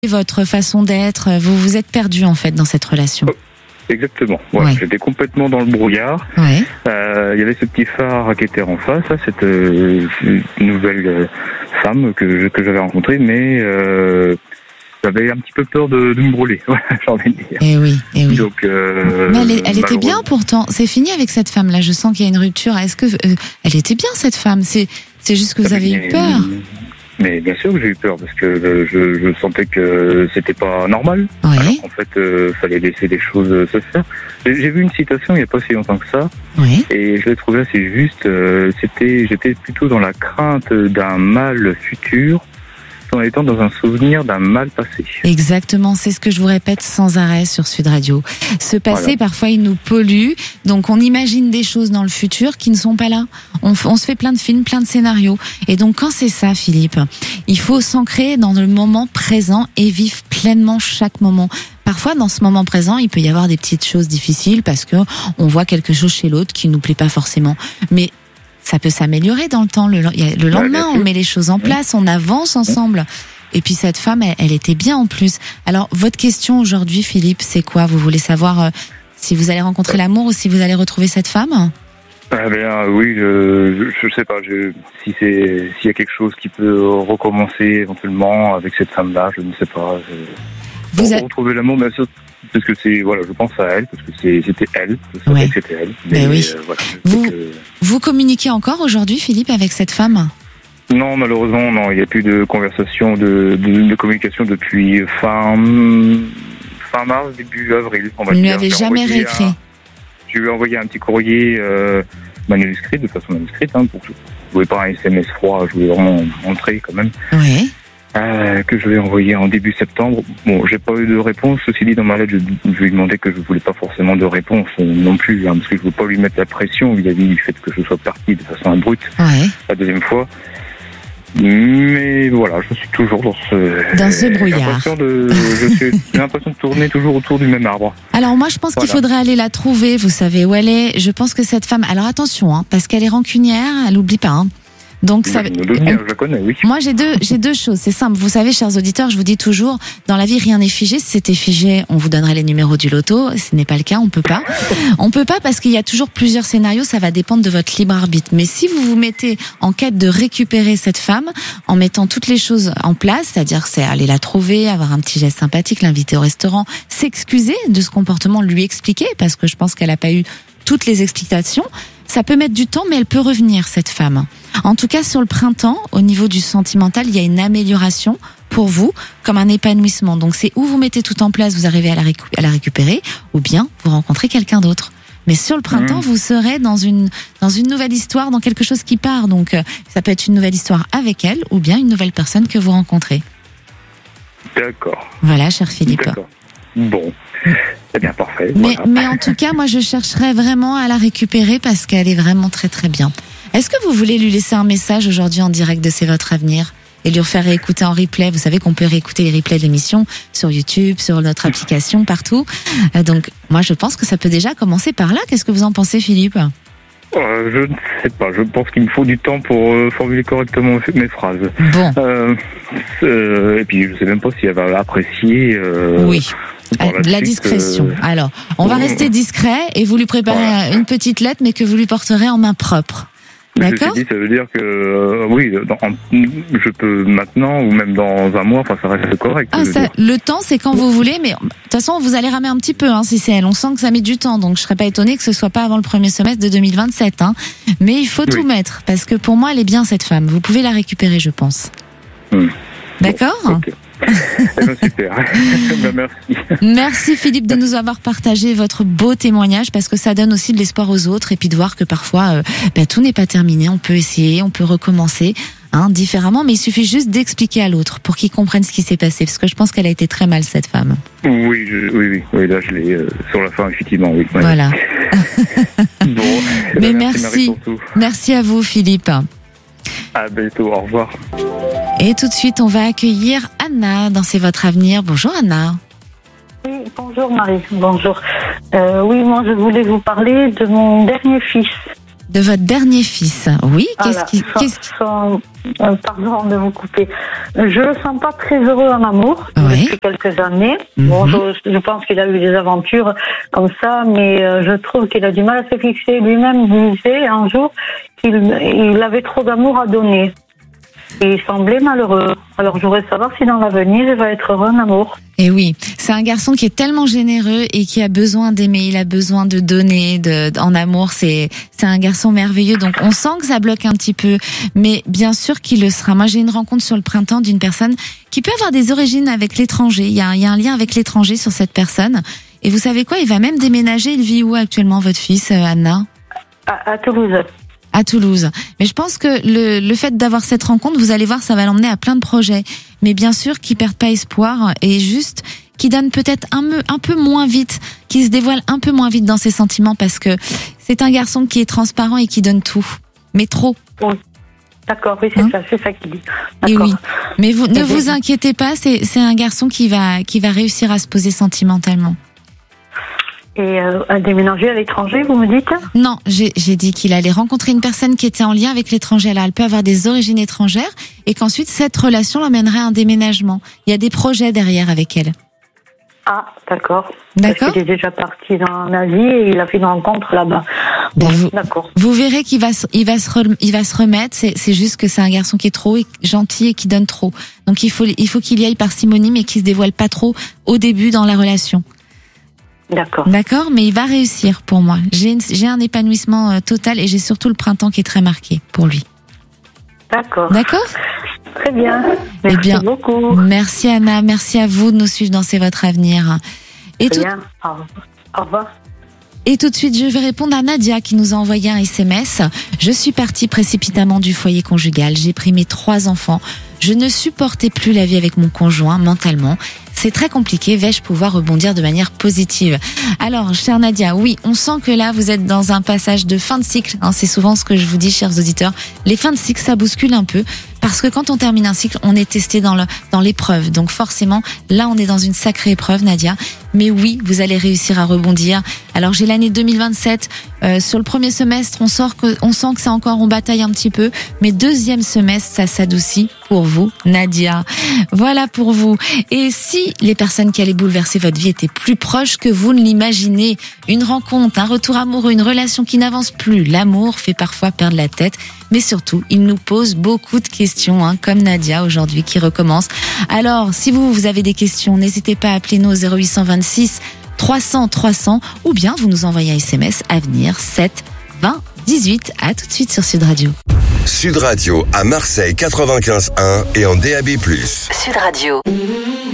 votre façon d'être, vous vous êtes perdu en fait dans cette relation. Exactement. Ouais. Ouais. J'étais complètement dans le brouillard. Ouais. Il y avait ce petit phare qui était en face, là, cette nouvelle femme que j'avais rencontrée, mais j'avais un petit peu peur de me brûler. Voilà, j'ai envie de dire. Et oui, et oui. Donc, Mais elle était bien pourtant. C'est fini avec cette femme-là. Je sens qu'il y a une rupture. Est-ce que elle était bien cette femme? C'est juste que vous avez eu peur. Mais bien sûr que j'ai eu peur parce que je sentais que c'était pas normal. Oui. Alors qu'en fait, fallait laisser les choses se faire. J'ai vu une citation il y a pas si longtemps que ça, Oui. et je l'ai trouvé assez juste. J'étais plutôt dans la crainte d'un mal futur, en étant dans un souvenir d'un mal passé. Exactement, c'est ce que je vous répète sans arrêt sur Sud Radio. Ce passé, Voilà. parfois, il nous pollue, donc on imagine des choses dans le futur qui ne sont pas là. On se fait plein de films, plein de scénarios. Et donc, quand c'est ça, Philippe, il faut s'ancrer dans le moment présent et vivre pleinement chaque moment. Parfois, dans ce moment présent, il peut y avoir des petites choses difficiles parce que on voit quelque chose chez l'autre qui nous plaît pas forcément. Mais ça peut s'améliorer dans le temps. Le lendemain, bien on sûr. met les choses en place, on avance ensemble. Et puis cette femme, elle était bien en plus. Alors, votre question aujourd'hui, Philippe, c'est quoi? Vous voulez savoir si vous allez rencontrer l'amour ou si vous allez retrouver cette femme? Ah ben oui, je sais pas. S'il y a quelque chose qui peut recommencer éventuellement avec cette femme-là, je ne sais pas. Retrouver l'amour, bien sûr, parce que je pense à elle, parce que c'était elle. Je savais que c'était elle. Mais oui. Voilà, Vous communiquez encore aujourd'hui, Philippe, avec cette femme? Non, malheureusement, non. Il n'y a plus de conversation, de communication depuis fin mars, début avril. Vous ne lui avez jamais réécrit? Je lui ai envoyé un petit courrier manuscrit, de façon manuscrite, pour que je ne voulais pas un SMS froid, je voulais vraiment montrer quand même. Oui. Que je vais envoyer en début septembre. Bon, j'ai pas eu de réponse. Ceci dit, dans ma lettre, je lui ai demandé que je voulais pas forcément de réponse non plus, parce que je veux pas lui mettre la pression vis-à-vis du fait que je sois parti de façon abrupte la deuxième fois. Mais voilà, je suis toujours dans ce brouillard. J'ai l'impression de tourner toujours autour du même arbre. Alors moi, je pense qu'il faudrait aller la trouver. Vous savez où elle est. Je pense que cette femme. Alors attention, parce qu'elle est rancunière, elle oublie pas. Donc ça, je la connais, oui. Moi, j'ai deux choses. C'est simple. Vous savez, chers auditeurs, je vous dis toujours, dans la vie, rien n'est figé. Si c'était figé, on vous donnerait les numéros du loto. Ce n'est pas le cas. On peut pas. On peut pas parce qu'il y a toujours plusieurs scénarios. Ça va dépendre de votre libre arbitre. Mais si vous vous mettez en quête de récupérer cette femme, en mettant toutes les choses en place, c'est-à-dire c'est aller la trouver, avoir un petit geste sympathique, l'inviter au restaurant, s'excuser de ce comportement, lui expliquer, parce que je pense qu'elle a pas eu toutes les explications. Ça peut mettre du temps, mais elle peut revenir, cette femme. En tout cas, sur le printemps, au niveau du sentimental, il y a une amélioration pour vous, comme un épanouissement. Donc, c'est où vous mettez tout en place, vous arrivez à la récupérer, ou bien vous rencontrez quelqu'un d'autre. Mais sur le printemps, vous serez dans une nouvelle histoire, dans quelque chose qui part. Donc, ça peut être une nouvelle histoire avec elle, ou bien une nouvelle personne que vous rencontrez. D'accord. Voilà, cher Philippe. D'accord. Bon. C'est bien, parfait. Mais en tout cas, moi, je chercherais vraiment à la récupérer parce qu'elle est vraiment très très bien. Est-ce que vous voulez lui laisser un message aujourd'hui en direct de C'est votre avenir et lui refaire réécouter en replay? Vous savez qu'on peut réécouter les replays de l'émission sur YouTube, sur notre application, partout. Donc, moi, je pense que ça peut déjà commencer par là. Qu'est-ce que vous en pensez, Philippe? Je ne sais pas. Je pense qu'il me faut du temps pour formuler correctement mes phrases. Bon. Et puis, je ne sais même pas si elle va apprécier. Oui. La discrétion. Alors, on va rester discret et vous lui préparez une petite lettre, mais que vous lui porterez en main propre. D'accord. Ça veut dire que oui, je peux maintenant ou même dans un mois, ça reste correct. Le temps, c'est quand vous voulez, mais de toute façon, vous allez ramer un petit peu si c'est elle. On sent que ça met du temps, donc je serais pas étonnée que ce soit pas avant le premier semestre de 2027. Mais il faut tout mettre, parce que pour moi, elle est bien cette femme. Vous pouvez la récupérer, je pense. D'accord. Okay. Super. Merci. Merci Philippe de nous avoir partagé votre beau témoignage parce que ça donne aussi de l'espoir aux autres et puis de voir que parfois tout n'est pas terminé. On peut essayer, on peut recommencer différemment, mais il suffit juste d'expliquer à l'autre pour qu'il comprenne ce qui s'est passé parce que je pense qu'elle a été très mal cette femme. Oui, là je l'ai sur la fin effectivement. Oui. Voilà. Bon. Mais merci à vous Philippe. À bientôt, au revoir. Et tout de suite, on va accueillir Anna dans C'est votre avenir. Bonjour Anna. Oui, bonjour Marie, bonjour. Oui, moi je voulais vous parler de mon dernier fils. De votre dernier fils, oui. Voilà. Pardon de vous couper. Je le sens pas très heureux en amour depuis quelques années. Bon, je pense qu'il a eu des aventures comme ça, mais je trouve qu'il a du mal à se fixer. Lui-même disait un jour qu'il avait trop d'amour à donner. Et il semblait malheureux. Alors je voudrais savoir si dans l'avenir il va être heureux en amour. Et oui, c'est un garçon qui est tellement généreux et qui a besoin d'aimer, il a besoin de donner en amour. C'est un garçon merveilleux. Donc on sent que ça bloque un petit peu, mais bien sûr qu'il le sera. Moi j'ai une rencontre sur le printemps d'une personne qui peut avoir des origines avec l'étranger. Il y a un lien avec l'étranger sur cette personne. Et vous savez quoi, il va même déménager. Il vit où actuellement votre fils, Anna ? À Toulouse. À Toulouse. Mais je pense que le fait d'avoir cette rencontre, vous allez voir, ça va l'emmener à plein de projets. Mais bien sûr, qu'il perde pas espoir et juste qu'il donne peut-être un peu moins vite, qu'il se dévoile un peu moins vite dans ses sentiments parce que c'est un garçon qui est transparent et qui donne tout. Mais trop. Oui. D'accord, oui, c'est ça qu'il dit. D'accord. Et oui. Mais ne vous inquiétez pas, c'est un garçon qui va réussir à se poser sentimentalement. Et à déménager à l'étranger, vous me dites ? Non, j'ai dit qu'il allait rencontrer une personne qui était en lien avec l'étranger. Alors, elle peut avoir des origines étrangères et qu'ensuite, cette relation l'emmènerait à un déménagement. Il y a des projets derrière avec elle. Ah, d'accord. D'accord. Parce qu'il est déjà parti en Asie et il a fait une rencontre là-bas. Bon, d'accord. Vous verrez qu'il va se remettre. C'est juste que c'est un garçon qui est trop gentil et qui donne trop. Donc, il faut qu'il y aille parcimonie, mais qu'il se dévoile pas trop au début dans la relation. D'accord. D'accord, mais il va réussir pour moi. J'ai un épanouissement total et j'ai surtout le printemps qui est très marqué pour lui. D'accord. D'accord ? Très bien. Merci beaucoup. Merci Anna, merci à vous de nous suivre dans C'est votre avenir. Bien. Au revoir. Et tout de suite, je vais répondre à Nadia qui nous a envoyé un SMS. Je suis partie précipitamment du foyer conjugal. J'ai pris mes 3 enfants. Je ne supportais plus la vie avec mon conjoint mentalement. C'est très compliqué. Vais-je pouvoir rebondir de manière positive ? Alors, chère Nadia, oui, on sent que là, vous êtes dans un passage de fin de cycle. C'est souvent ce que je vous dis, chers auditeurs. Les fins de cycle, ça bouscule un peu. Parce que quand on termine un cycle, on est testé dans l'épreuve. Donc forcément, là, on est dans une sacrée épreuve, Nadia. Mais oui, vous allez réussir à rebondir. Alors, j'ai l'année 2027. Sur le premier semestre, on sent que c'est encore, on bataille un petit peu. Mais deuxième semestre, ça s'adoucit pour vous, Nadia. Voilà pour vous. Et si les personnes qui allaient bouleverser votre vie étaient plus proches que vous ne l'imaginez, une rencontre, un retour amoureux, une relation qui n'avance plus, l'amour fait parfois perdre la tête. Mais surtout, il nous pose beaucoup de questions, comme Nadia aujourd'hui qui recommence. Alors, si vous avez des questions, n'hésitez pas à appeler nous au 0826 300 300 ou bien vous nous envoyez un SMS Avenir 7 20 18. À tout de suite sur Sud Radio. Sud Radio à Marseille 95.1 et en DAB+. Sud Radio.